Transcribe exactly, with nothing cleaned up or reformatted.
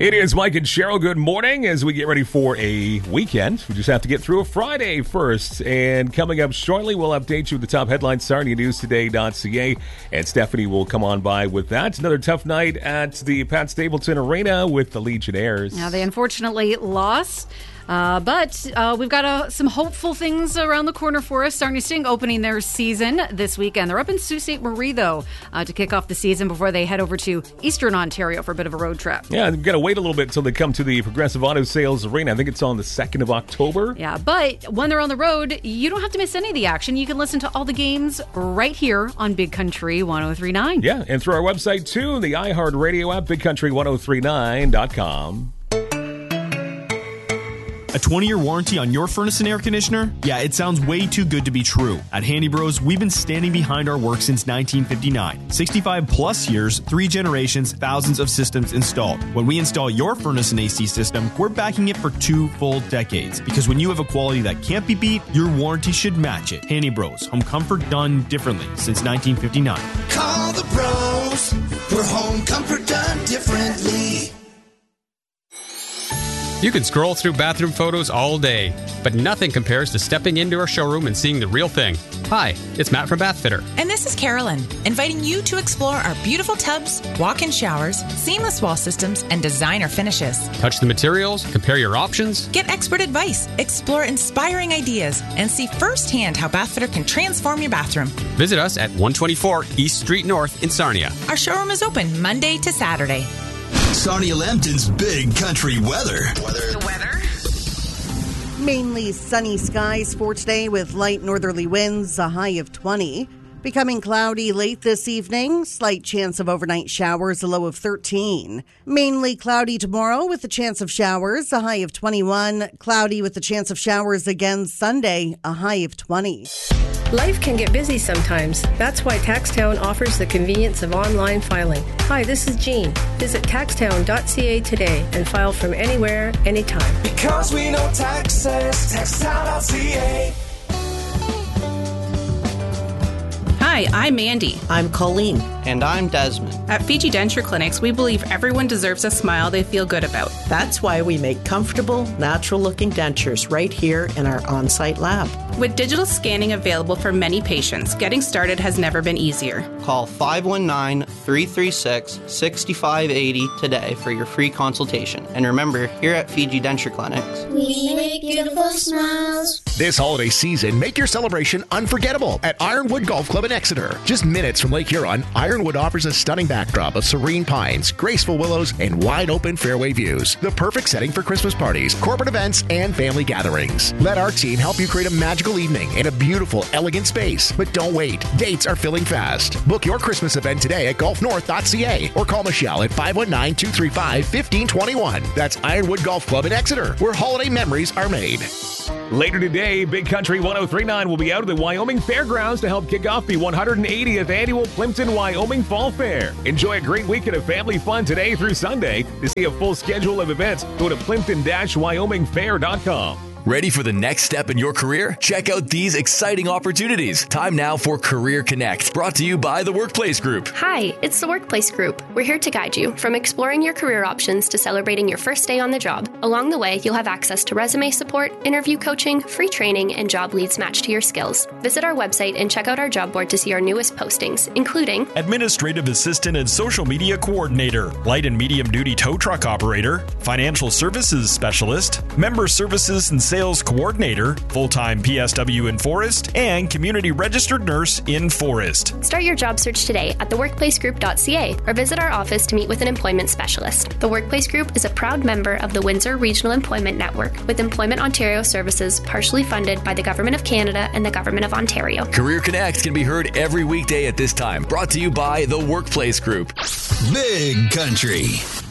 It is Mike and Cheryl. Good morning as we get ready for a weekend. We just have to get through a Friday first. And coming up shortly, we'll update you with the top headlines, Sarnia News Today dot C A. And Stephanie will come on by with that. Another tough night at the Pat Stapleton Arena with the Legionnaires. Now, they unfortunately lost. Uh, but uh, we've got uh, some hopeful things around the corner for us. Sarnia Sting opening their season this weekend. They're up in Sault Ste. Marie, though, uh, to kick off the season before they head over to Eastern Ontario for a bit of a road trip. Yeah, they've got to wait a little bit until they come to the Progressive Auto Sales Arena. I think it's on the second of October. Yeah, but when they're on the road, you don't have to miss any of the action. You can listen to all the games right here on Big Country one oh three point nine. Yeah, and through our website, too, the iHeartRadio app, big country ten thirty-nine dot com. A twenty-year warranty on your furnace and air conditioner? Yeah, it sounds way too good to be true. At Handy Bros, we've been standing behind our work since nineteen fifty-nine. sixty-five plus years, three generations, thousands of systems installed. When we install your furnace and A C system, we're backing it for two full decades. Because when you have a quality that can't be beat, your warranty should match it. Handy Bros, home comfort done differently since nineteen fifty-nine. Call the pros for home comfort done differently. You can scroll through bathroom photos all day, but nothing compares to stepping into our showroom and seeing the real thing. Hi, it's Matt from Bathfitter. And this is Carolyn, inviting you to explore our beautiful tubs, walk-in showers, seamless wall systems, and designer finishes. Touch the materials, compare your options. Get expert advice, explore inspiring ideas, and see firsthand how Bathfitter can transform your bathroom. Visit us at one twenty-four East Street North in Sarnia. Our showroom is open Monday to Saturday. Sarnia Lambton's Big Country weather. Weather. The weather? Mainly sunny skies for today with light northerly winds, a high of twenty. Becoming cloudy late this evening, slight chance of overnight showers, a low of thirteen. Mainly cloudy tomorrow with a chance of showers, a high of twenty-one. Cloudy with a chance of showers again Sunday, a high of twenty. Life can get busy sometimes. That's why TaxTown offers the convenience of online filing. Hi, this is Jean. Visit taxtown dot c a today and file from anywhere, anytime. Because we know taxes, taxtown dot c a. Hi, I'm Mandy. I'm Colleen. And I'm Desmond. At Fiji Denture Clinics, we believe everyone deserves a smile they feel good about. That's why we make comfortable, natural-looking dentures right here in our on-site lab. With digital scanning available for many patients, getting started has never been easier. Call five one nine, three three six, six five eight zero today for your free consultation. And remember, here at Fiji Denture Clinics, we make beautiful smiles. This holiday season, make your celebration unforgettable at Ironwood Golf Club in Exeter. Just minutes from Lake Huron, Ironwood offers a stunning backdrop of serene pines, graceful willows, and wide-open fairway views. The perfect setting for Christmas parties, corporate events, and family gatherings. Let our team help you create a magical evening in a beautiful, elegant space. But don't wait. Dates are filling fast. Book your Christmas event today at golf north dot c a or call Michelle at five one nine, two three five, one five two one. That's Ironwood Golf Club in Exeter, where holiday memories are made. Later today, Big Country ten thirty-nine will be out at the Wyoming Fairgrounds to help kick off the one hundred eightieth Annual Plimpton Wyoming Fall Fair. Enjoy a great weekend of family fun today through Sunday. To see a full schedule of events, go to plimpton dash wyoming fair dot com. Ready for the next step in your career? Check out these exciting opportunities. Time now for Career Connect, brought to you by the Workplace Group. Hi, it's the Workplace Group. We're here to guide you from exploring your career options to celebrating your first day on the job. Along the way, you'll have access to resume support, interview coaching, free training, and job leads matched to your skills. Visit our website and check out our job board to see our newest postings, including Administrative Assistant and Social Media Coordinator, Light and Medium Duty Tow Truck Operator, Financial Services Specialist, Member Services and Sales Coordinator, full-time P S W in Forest, and Community Registered Nurse in Forest. Start your job search today at the workplace group dot c a or visit our office to meet with an employment specialist. The Workplace Group is a proud member of the Windsor Regional Employment Network, with Employment Ontario services partially funded by the Government of Canada and the Government of Ontario. Career Connect can be heard every weekday at this time, brought to you by the Workplace Group. Big Country.